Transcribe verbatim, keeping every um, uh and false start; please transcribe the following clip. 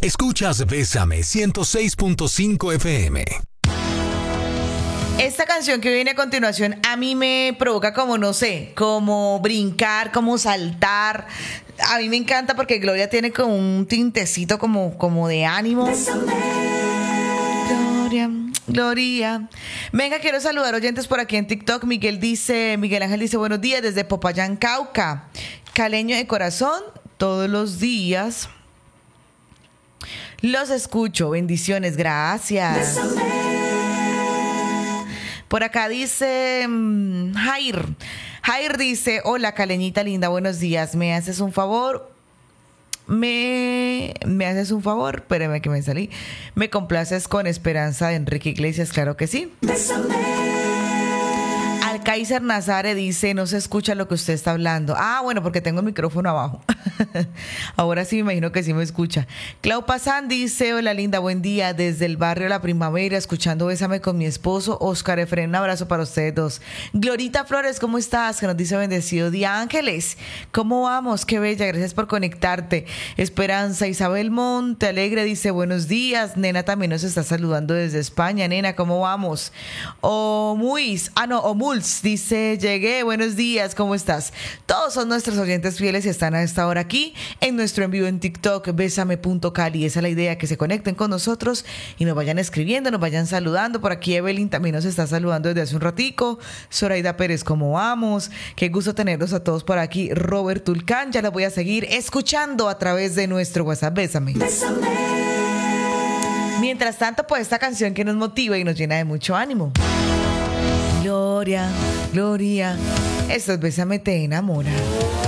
Escuchas Bésame ciento seis punto cinco F M. Esta canción que viene a continuación a mí me provoca como, no sé, como brincar, como saltar. A mí me encanta porque Gloria tiene como un tintecito como, como de ánimo. Gloria, Gloria. Venga, quiero saludar oyentes por aquí en TikTok. Miguel dice, Miguel Ángel dice, buenos días desde Popayán, Cauca. Caleño de corazón, todos los días. Los escucho, bendiciones, gracias. Por acá dice um, Jair. Jair dice, hola Caleñita linda, buenos días. ¿Me haces un favor? Me, me haces un favor, espérame que me salí. ¿Me complaces con Esperanza de Enrique Iglesias? Claro que sí. Kaiser Nazare dice, no se escucha lo que usted está hablando. Ah, bueno, porque tengo el micrófono abajo. Ahora sí me imagino que sí me escucha. Clau Pazán dice, hola linda, buen día. Desde el barrio La Primavera, escuchando Bésame con mi esposo, Oscar Efren. Un abrazo para ustedes dos. Glorita Flores, ¿cómo estás? Que nos dice bendecido día. Ángeles, ¿cómo vamos? Qué bella, gracias por conectarte. Esperanza Isabel Monte Alegre dice, buenos días. Nena también nos está saludando desde España. Nena, ¿cómo vamos? Omuis, ah no, Omuls dice, llegué, buenos días, ¿cómo estás? Todos son nuestros oyentes fieles y están a esta hora aquí en nuestro en vivo en TikTok, bésame punto cali. Esa es la idea, que se conecten con nosotros y nos vayan escribiendo, nos vayan saludando. Por aquí Evelyn también nos está saludando desde hace un ratico. Zoraida Pérez, ¿cómo vamos? Qué gusto tenerlos a todos por aquí. Robert Tulcán, ya los voy a seguir escuchando a través de nuestro WhatsApp, Bésame. Bésame. Mientras tanto, pues esta canción que nos motiva y nos llena de mucho ánimo. Gloria, Gloria, esto es Bésame te enamora.